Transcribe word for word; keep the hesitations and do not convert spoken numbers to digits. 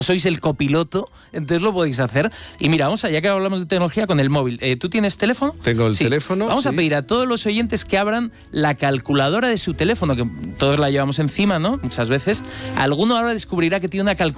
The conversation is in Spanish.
sois el copiloto, entonces lo podéis hacer. Y mira, vamos allá que hablamos de tecnología con el móvil. Eh, ¿Tú tienes teléfono? Tengo el sí. teléfono. Vamos sí. a pedir a todos los oyentes que abran la calculadora de su teléfono, que todos la llevamos encima, ¿no? Muchas veces. Alguno ahora descubrirá que tiene una calculadora